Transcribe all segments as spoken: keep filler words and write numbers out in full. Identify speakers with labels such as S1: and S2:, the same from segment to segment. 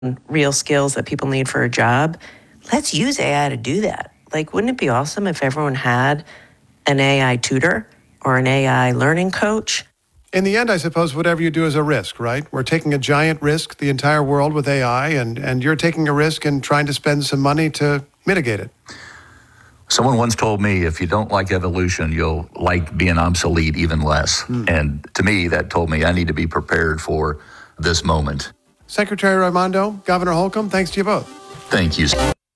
S1: real skills that people need for a job. Let's use A I to do that. Like, wouldn't it be awesome if everyone had an A I tutor or an A I learning coach?
S2: In the end, I suppose whatever you do is a risk, right? We're taking a giant risk, the entire world with A I, and, and you're taking a risk and trying to spend some money to mitigate it.
S3: Someone once told me, if you don't like evolution, you'll like being obsolete even less. Mm. And to me, that told me I need to be prepared for this moment.
S2: Secretary Raimondo, Governor Holcomb, thanks to you both.
S3: Thank you.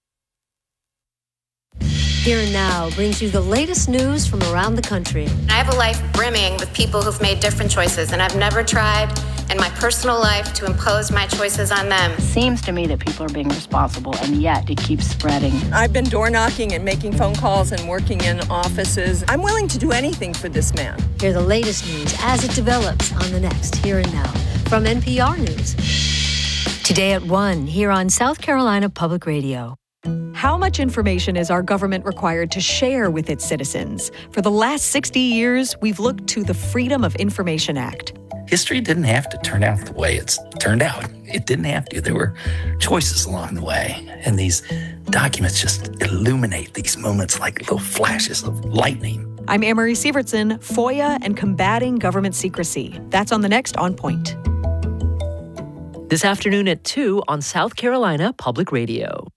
S4: Here and Now brings you the latest news from around the country.
S5: I have a life brimming with people who've made different choices, and I've never tried in my personal life to impose my choices on them.
S6: It seems to me that people are being responsible, and yet it keeps spreading.
S7: I've been door knocking and making phone calls and working in offices. I'm willing to do anything for this man.
S4: Hear the latest news as it develops on the next Here and Now from N P R News. Today at one, here on South Carolina Public Radio.
S8: How much information is our government required to share with its citizens? For the last sixty years, we've looked to the Freedom of Information Act.
S9: History didn't have to turn out the way it's turned out. It didn't have to. There were choices along the way. And these documents just illuminate these moments like little flashes of lightning.
S8: I'm Amory Sievertson, FOIA and Combating Government Secrecy. That's on the next On Point.
S10: This afternoon at two on South Carolina Public Radio.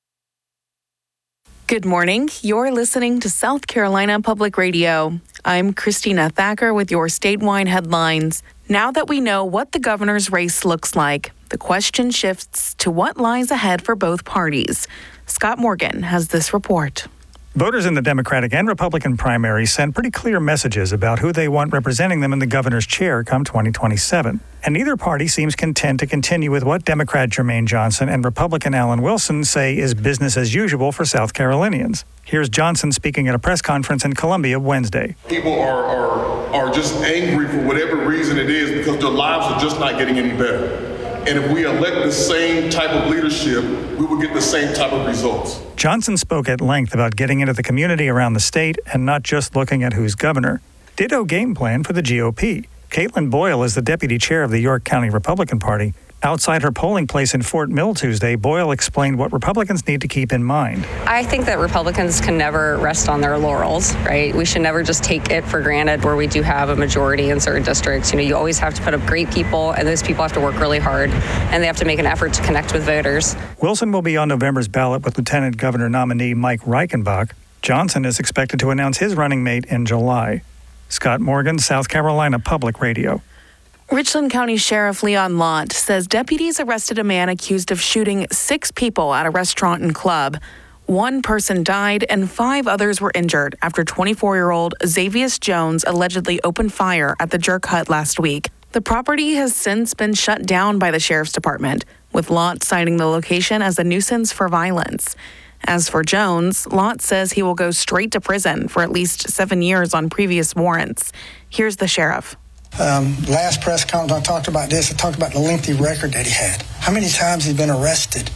S11: Good morning. You're listening to South Carolina Public Radio. I'm Christina Thacker with your statewide headlines. Now that we know what the governor's race looks like, the question shifts to what lies ahead for both parties. Scott Morgan has this report.
S12: Voters in the Democratic and Republican primaries sent pretty clear messages about who they want representing them in the governor's chair come twenty twenty-seven. And neither party seems content to continue with what Democrat Jermaine Johnson and Republican Alan Wilson say is business as usual for South Carolinians. Here's Johnson speaking at a press conference in Columbia Wednesday.
S13: People are, are, are just angry for whatever reason it is because their lives are just not getting any better. And if we elect the same type of leadership, we will get the same type of results.
S12: Johnson spoke at length about getting into the community around the state and not just looking at who's governor. Ditto game plan for the G O P. Caitlin Boyle is the deputy chair of the York County Republican Party. Outside her polling place in Fort Mill Tuesday, Boyle explained what Republicans need to keep in mind.
S14: I think that Republicans can never rest on their laurels, right? We should never just take it for granted where we do have a majority in certain districts. You know, you always have to put up great people, and those people have to work really hard, and they have to make an effort to connect with voters.
S12: Wilson will be on November's ballot with Lieutenant Governor nominee Mike Reichenbach. Johnson is expected to announce his running mate in July. Scott Morgan, South Carolina Public Radio.
S11: Richland County Sheriff Leon Lott says deputies arrested a man accused of shooting six people at a restaurant and club. One person died and five others were injured after twenty-four-year-old Xavius Jones allegedly opened fire at the Jerk Hut last week. The property has since been shut down by the Sheriff's Department, with Lott citing the location as a nuisance for violence. As for Jones, Lott says he will go straight to prison for at least seven years on previous warrants. Here's the sheriff.
S15: Um, last press conference, I talked about this. I talked about the lengthy record that he had. How many times he's been arrested?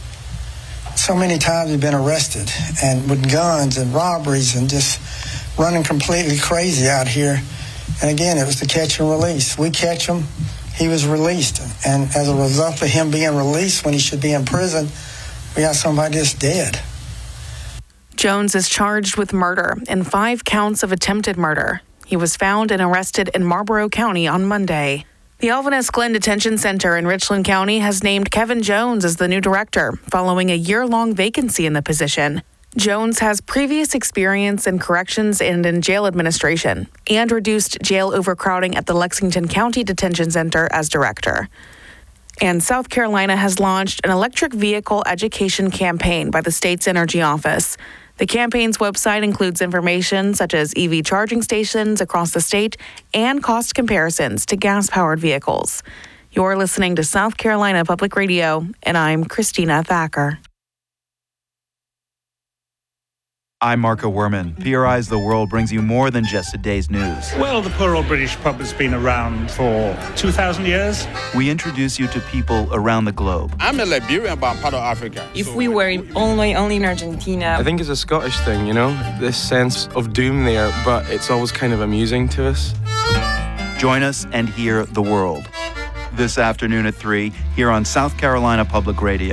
S15: So many times he's been arrested, and with guns and robberies and just running completely crazy out here. And again, it was the catch and release. We catch him, he was released. And as a result of him being released when he should be in prison, we got somebody that's dead.
S11: Jones is charged with murder and five counts of attempted murder. He was found and arrested in Marlborough County on Monday. The Alvin S. Glenn Detention Center in Richland County has named Kevin Jones as the new director, following a year-long vacancy in the position. Jones has previous experience in corrections and in jail administration, and reduced jail overcrowding at the Lexington County Detention Center as director. And South Carolina has launched an electric vehicle education campaign by the state's energy office. The campaign's website includes information such as E V charging stations across the state and cost comparisons to gas-powered vehicles. You're listening to South Carolina Public Radio, and I'm Christina Thacker.
S16: I'm Marco Werman. P R I's The World brings you more than just a day's news.
S17: Well, the poor old British pub has been around for two thousand years.
S16: We introduce you to people around the globe.
S18: I'm a Liberian, but I'm part of Africa.
S19: If so we were only, only in Argentina...
S20: I think it's a Scottish thing, you know? This sense of doom there, but it's always kind of amusing to us.
S16: Join us and hear The World. this afternoon at three here on South Carolina Public Radio.